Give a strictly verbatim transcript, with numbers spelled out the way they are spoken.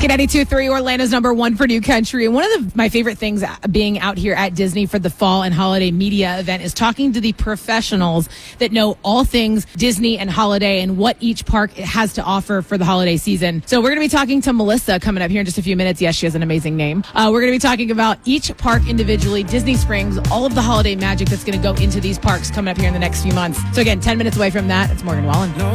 K ninety-two point three, Orlando's number one for new country. And one of the, my favorite things being out here at Disney for the fall and holiday media event is talking to the professionals that know all things Disney and holiday and what each park has to offer for the holiday season. So we're going to be talking to Melissa coming up here in just a few minutes. Yes, she has an amazing name. Uh, we're going to be talking about each park individually, Disney Springs, all of the holiday magic that's going to go into these parks coming up here in the next few months. So again, ten minutes away from that, it's Morgan Wallen. No.